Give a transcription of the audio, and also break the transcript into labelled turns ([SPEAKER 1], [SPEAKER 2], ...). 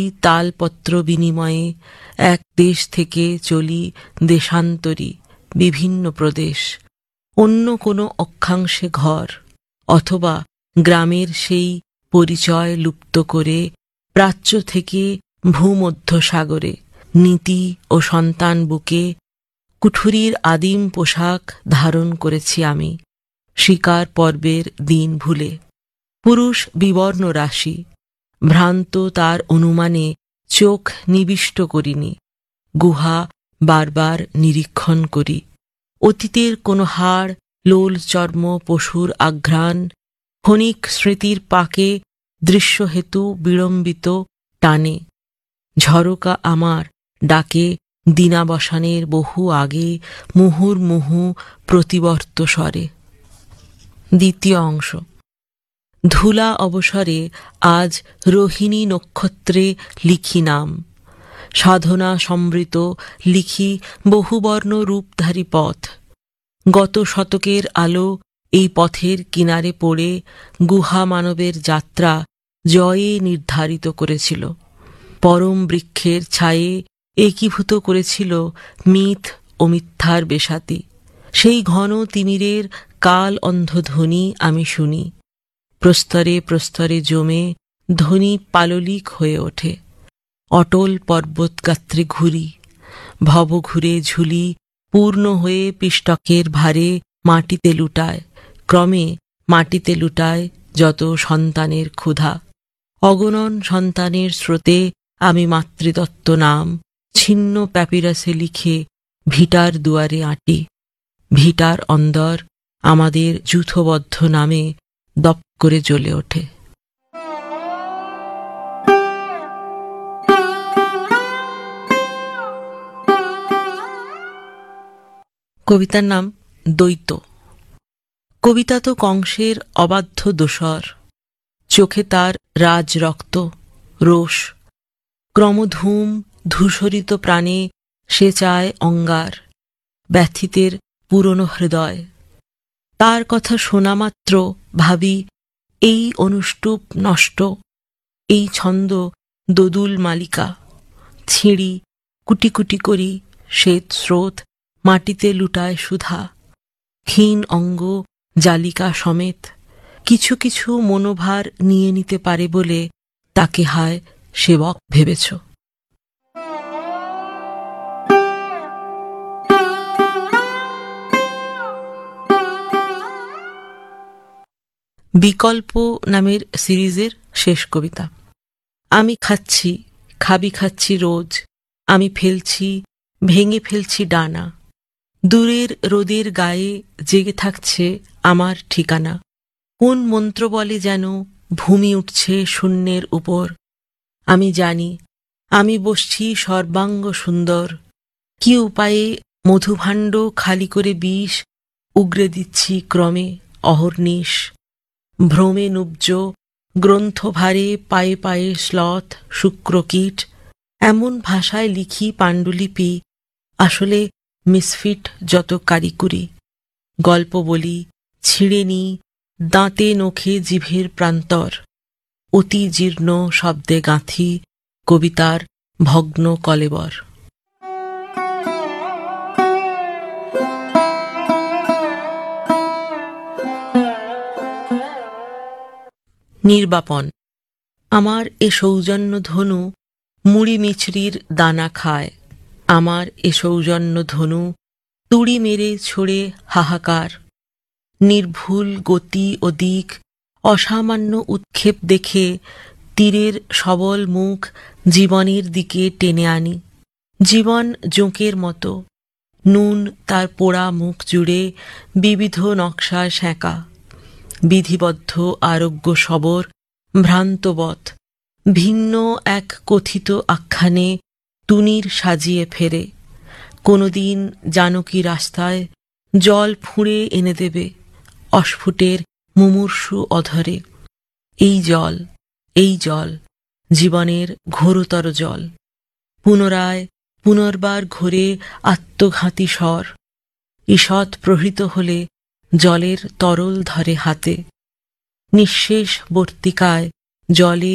[SPEAKER 1] তালপত্র বিনিময়ে এক দেশ থেকে চলি দেশান্তরী বিভিন্ন প্রদেশ, অন্য কোনো অক্ষাংশে ঘর, অথবা গ্রামের সেই পরিচয় লুপ্ত করে প্রাচ্য থেকে ভূমধ্য সাগরে নীতি ও সন্তান বুকে কুঠুরির আদিম পোশাক ধারণ করেছি আমি শিকার পর্বের দিন ভুলে। পুরুষ বিবর্ণ রাশি, ভ্রান্ত তার অনুমানে চোখ নিবিষ্ট করিনি, গুহা বারবার নিরীক্ষণ করি। অতীতের কোনো হাড়, লোল চর্ম পশুর আঘ্রাণ, ক্ষণিক স্মৃতির পাকে দৃশ্যহেতু বিড়ম্বিত টানে। ঝরকা আমার ডাকে দিনাবসানের বহু আগে মুহুর্মুহু প্রতিবর্ত স্বরে। দ্বিতীয় অংশ। ধুলা অবসরে আজ রোহিণী নক্ষত্রে লিখি নাম, সাধনা সমৃত লিখি বহুবর্ণ রূপধারী পথ। গত শতকের আলো এই পথের কিনারে পড়ে গুহা মানবের যাত্রা জয়ে নির্ধারিত করেছিল, পরম বৃক্ষের ছায়ে একীভূত করেছিল মিথ ও মিথ্যার বেশাতি। সেই ঘন তিমিরের কাল অন্ধধ্বনি আমি শুনি, প্রস্তরে প্রস্তরে জমে ধ্বনি পাললিক হয়ে ওঠে। অটল পর্বতগাত্রে ঘুরি, ভব ঘুরে ঝুলি পূর্ণ হয়ে পিষ্টকের ভারে মাটিতে লুটায়, ক্রমে মাটিতে লুটায় যত সন্তানের ক্ষুধা। অগণন সন্তানের স্রোতে আমি মাতৃদত্ত নাম ছিন্ন প্যাপিরাসে লিখে ভিটার দুয়ারে আঁটি। ভিটার অন্দর আমাদের যূথবদ্ধ নামে দপ করে জ্বলে ওঠে। কবিতার নাম দ্বৈত। কবিতা তো কংসের অবাধ্য দোসর, চোখে তার রাজ রক্ত রোষ, ক্রমধূম ধূসরিত প্রাণে সে চায় অঙ্গার, ব্যথিতের পুরনো হৃদয়। তার কথা শোনা মাত্র ভাবি এই অনুষ্টুপ নষ্ট, এই ছন্দ দোদুল মালিকা। ছিঁড়ি কুটি কুটি করি শ্বেত স্রোত মাটিতে লুটায় সুধা, ক্ষীণ অঙ্গ জালিকা সমেত। কিছু কিছু মনোভার নিয়ে নিতে পারে বলে তাকে হায় সেবক ভেবেছ। বিকল্প নামের সিরিজের শেষ কবিতা। আমি খাচ্ছি, খাবি খাচ্ছি রোজ, আমি ফেলছি, ভেঙে ফেলছি ডানা। দূরের রোদের গায়ে জেগে থাকছে আমার ঠিকানা। কোন মন্ত্র বলে যেন ভূমি উঠছে শূন্যের উপর। আমি জানি আমি বসছি সর্বাঙ্গ সুন্দর, কি উপায়ে মধুভাণ্ড খালি করে বিষ উগরে দিচ্ছি ক্রমে অহর্নিশ। ভ্রমে নুব্জ গ্রন্থভারে পায়ে পায়ে শ্লথ শুক্রকীট। এমন ভাষায় লিখি পাণ্ডুলিপি, আসলে মিসফিট যত কারিকুরি। গল্প বলি, ছিঁড়ে নি দাঁতে নখে জিভের প্রান্তর। অতি জীর্ণ শব্দে গাঁথি কবিতার ভগ্ন কলেবর। নির্বাপন। আমার এ সৌজন্য ধনু মুড়ি মিছরির দানা খায়। আমার এ সৌজন্য ধনু তুড়ি মেরে ছোড়ে হাহাকার। নির্ভুল গতি ও দিক, অসামান্য উৎক্ষেপ দেখে তীরের সবল মুখ জীবনের দিকে টেনে আনি। জীবন জোঁকের মতো, নুন তার পোড়া মুখ জুড়ে বিবিধ নকশায় সেঁকা। বিধিবদ্ধ আরোগ্য সবর ভ্রান্তবৎ ভিন্ন এক কথিত আখ্যানে তুনির সাজিয়ে ফেরে। কোনোদিন জানকী রাস্তায় জল ফুঁড়ে এনে দেবে অস্ফুটের মুমূর্ষু অধরে। এই জল, এই জল জীবনের ঘোরতর জল। পুনরায় পুনর্বার ঘোরে আত্মঘাতী স্বর। ঈষৎ প্রহৃত হলে জলের তরল ধরে হাতে। নিঃশেষ বর্তিকায় জলে